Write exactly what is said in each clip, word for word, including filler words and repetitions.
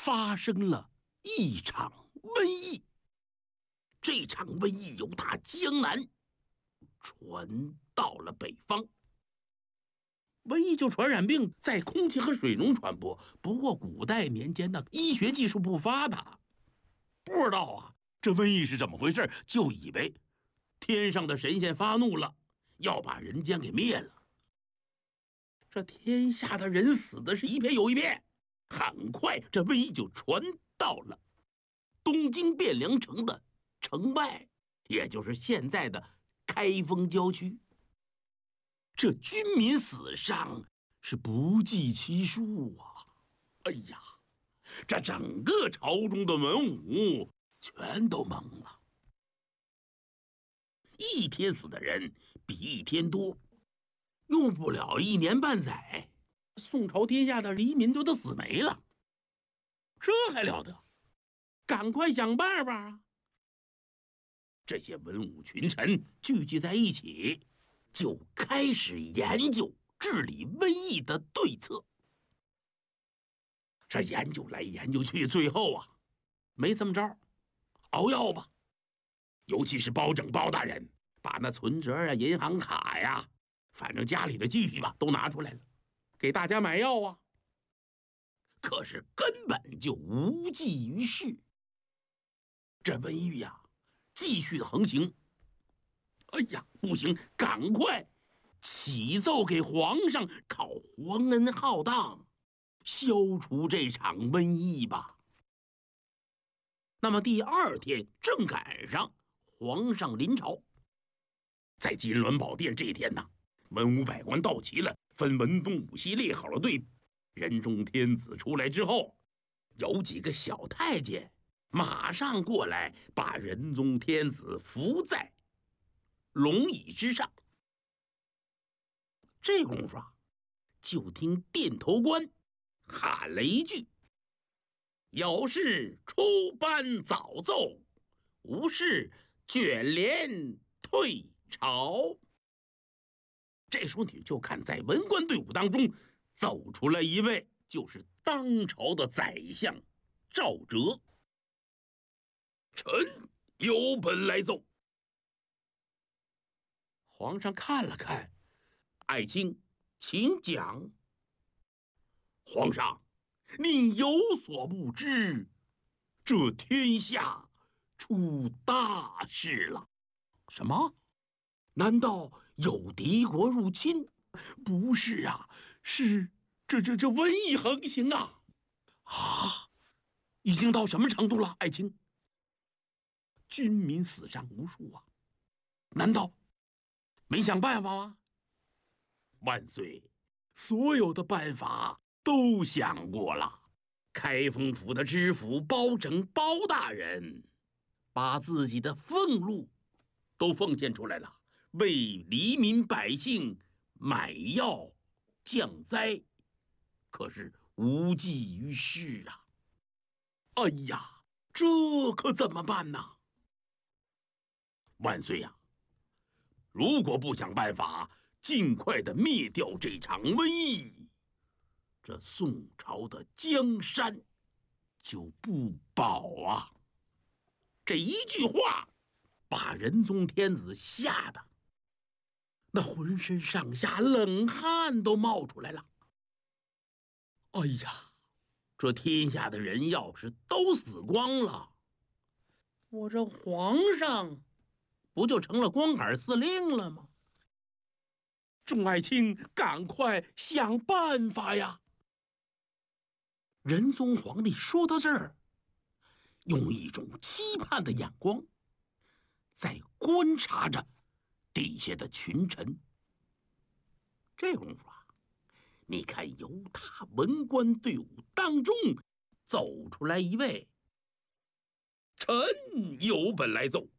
发生了一场瘟疫。这场瘟疫由大江南传到了北方。瘟疫就传染病在空气和水中传播，不过古代年间的医学技术不发达，不知道啊这瘟疫是怎么回事，就以为天上的神仙发怒了，要把人间给灭了。这天下的人死的是一片又一片，很快这瘟疫就传到了东京汴梁城的城外，也就是现在的开封郊区。这军民死伤是不计其数啊！哎呀，这整个朝中的文武全都懵了。一天死的人比一天多，用不了一年半载，宋朝天下的黎民就都死没了。这还了得？赶快想办法啊！这些文武群臣聚集在一起，就开始研究治理瘟疫的对策。这研究来研究去，最后啊，没这么着，熬药吧。尤其是包拯包大人，把那存折啊、银行卡呀，反正家里的积蓄吧，都拿出来了，给大家买药啊。可是根本就无济于事。这瘟疫呀，继续的横行。哎呀，不行，赶快启奏给皇上，考皇恩浩荡，消除这场瘟疫吧。那么第二天正赶上皇上临朝，在金銮宝殿这天呢，文武百官到齐了，分文东武西列好了队。仁宗天子出来之后，有几个小太监马上过来，把仁宗天子扶在龙椅之上。这功夫啊，就听殿头官喊了一句：“有事出班早奏，无事卷帘退朝。”这时候你就看在文官队伍当中走出来一位，就是当朝的宰相赵哲。臣有本来奏。皇上看了看，爱卿，请讲。皇上，您有所不知，这天下出大事了。什么？难道有敌国入侵？不是啊，是这这这瘟疫横行啊！啊，已经到什么程度了，爱卿？军民死伤无数啊！难道没想办法吗？万岁，所有的办法都想过了。开封府的知府包拯包大人，把自己的俸禄都奉献出来了，为黎民百姓买药降灾，可是无济于事啊！哎呀，这可怎么办呢？万岁呀、啊！如果不想办法尽快的灭掉这场瘟疫，这宋朝的江山就不保啊！这一句话把仁宗天子吓得那浑身上下冷汗都冒出来了。哎呀，这天下的人要是都死光了，我这皇上不就成了光杆司令了吗？众爱卿，赶快想办法呀！仁宗皇帝说到这儿，用一种期盼的眼光在观察着底下的群臣。这功夫啊，你看由他文官队伍当中走出来一位，臣有本来奏。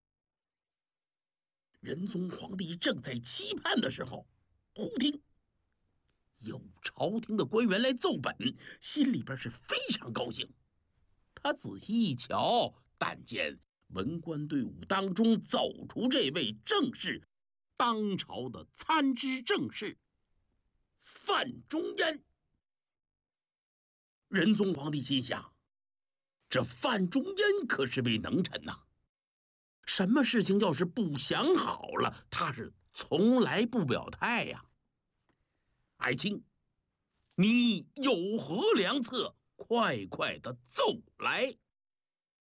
仁宗皇帝正在期盼的时候，忽听有朝廷的官员来奏本，心里边是非常高兴。他仔细一瞧，但见文官队伍当中走出这位正是当朝的参知政事范仲淹。仁宗皇帝心想： 这范仲淹可是位能臣呐，什么事情要是不想好了，他是从来不表态呀。爱卿，你有何良策？快快的奏来。